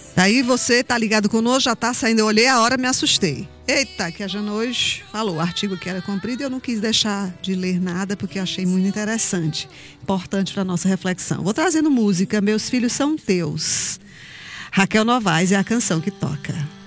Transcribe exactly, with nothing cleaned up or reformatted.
Aí você tá ligado conosco, já tá saindo, eu olhei a hora, me assustei. Eita, que a Jana hoje falou o artigo que era comprido e eu não quis deixar de ler nada porque eu achei muito interessante, importante para nossa reflexão. Vou trazendo música, Meus Filhos São Teus. Raquel Novaes é a canção que toca.